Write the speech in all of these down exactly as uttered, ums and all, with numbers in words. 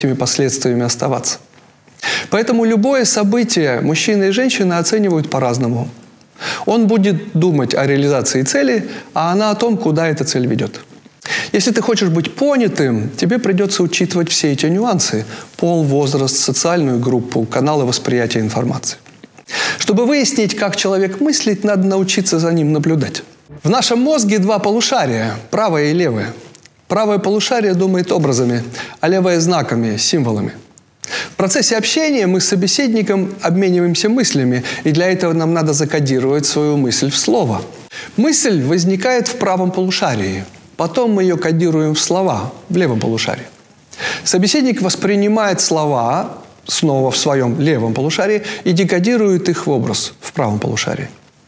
этими последствиями оставаться. Поэтому любое событие мужчина и женщина оценивают по-разному. Он будет думать о реализации цели, а она о том, куда эта цель ведет. Если ты хочешь быть понятым, тебе придется учитывать все эти нюансы – пол, возраст, социальную группу, каналы восприятия информации. Чтобы выяснить, как человек мыслит, надо научиться за ним наблюдать. В нашем мозге два полушария – правое и левое. Правое полушарие думает образами, а левое – знаками, символами. В процессе общения мы с собеседником обмениваемся мыслями, и для этого нам надо закодировать свою мысль в слово. Мысль возникает в правом полушарии, потом мы ее кодируем в слова в левом полушарии. Собеседник воспринимает слова снова в своем левом полушарии и декодирует их в образ в правом полушарии.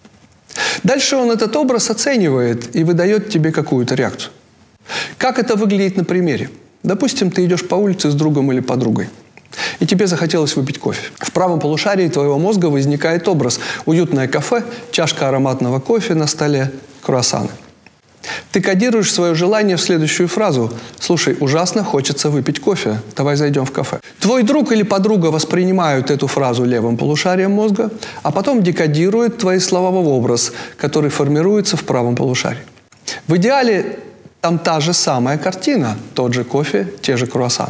Дальше он этот образ оценивает и выдает тебе какую-то реакцию. Как это выглядит на примере? Допустим, ты идешь по улице с другом или подругой, и тебе захотелось выпить кофе. В правом полушарии твоего мозга возникает образ: уютное кафе, чашка ароматного кофе на столе, круассаны. Ты кодируешь свое желание в следующую фразу: «Слушай, ужасно хочется выпить кофе, давай зайдем в кафе». Твой друг или подруга воспринимают эту фразу левым полушарием мозга, а потом декодируют твои слова в образ, который формируется в правом полушарии. В идеале там та же самая картина, тот же кофе, те же круассаны.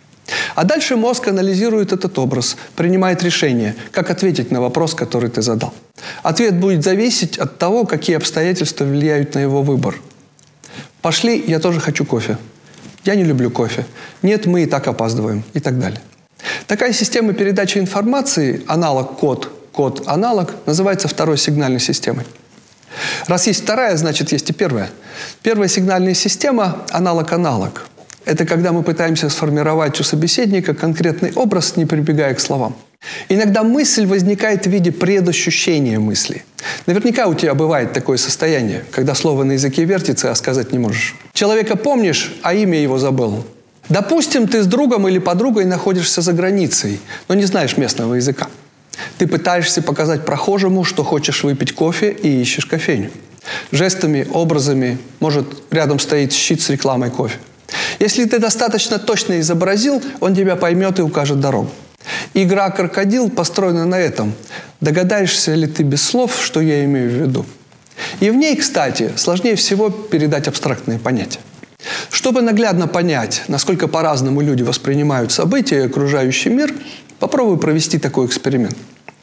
А дальше мозг анализирует этот образ, принимает решение, как ответить на вопрос, который ты задал. Ответ будет зависеть от того, какие обстоятельства влияют на его выбор. «Пошли, я тоже хочу кофе». «Я не люблю кофе». «Нет, мы и так опаздываем». И так далее. Такая система передачи информации, аналог-код, код-аналог, называется второй сигнальной системой. Раз есть вторая, значит есть и первая. Первая сигнальная система – аналог-аналог. Это когда мы пытаемся сформировать у собеседника конкретный образ, не прибегая к словам. Иногда мысль возникает в виде предощущения мысли. Наверняка у тебя бывает такое состояние, когда слово на языке вертится, а сказать не можешь. Человека помнишь, а имя его забыл. Допустим, ты с другом или подругой находишься за границей, но не знаешь местного языка. Ты пытаешься показать прохожему, что хочешь выпить кофе, и ищешь кофейню. Жестами, образами, может, рядом стоит щит с рекламой кофе. Если ты достаточно точно изобразил, он тебя поймет и укажет дорогу. Игра «Крокодил» построена на этом. Догадаешься ли ты без слов, что я имею в виду? И в ней, кстати, сложнее всего передать абстрактные понятия. Чтобы наглядно понять, насколько по-разному люди воспринимают события и окружающий мир, попробуй провести такой эксперимент.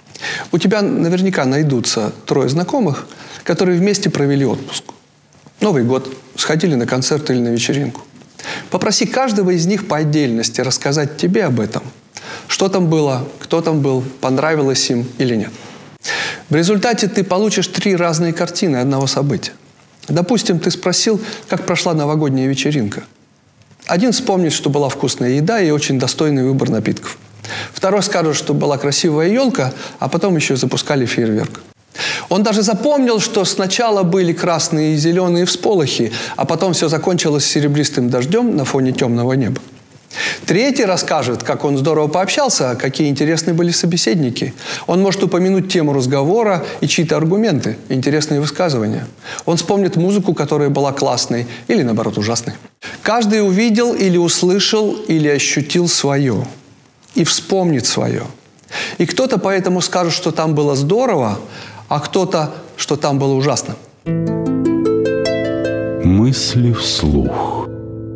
У тебя наверняка найдутся трое знакомых, которые вместе провели отпуск. Новый год, сходили на концерт или на вечеринку. Попроси каждого из них по отдельности рассказать тебе об этом. Что там было, кто там был, понравилось им или нет. В результате ты получишь три разные картины одного события. Допустим, ты спросил, как прошла новогодняя вечеринка. Один вспомнит, что была вкусная еда и очень достойный выбор напитков. Второй скажет, что была красивая елка, а потом еще запускали фейерверк. Он даже запомнил, что сначала были красные и зеленые всполохи, а потом все закончилось серебристым дождем на фоне темного неба. Третий расскажет, как он здорово пообщался, какие интересные были собеседники. Он может упомянуть тему разговора и чьи-то аргументы, интересные высказывания. Он вспомнит музыку, которая была классной или, наоборот, ужасной. Каждый увидел или услышал, или ощутил свое. И вспомнит свое. И кто-то поэтому скажет, что там было здорово, а кто-то, что там было ужасно. Мысли вслух.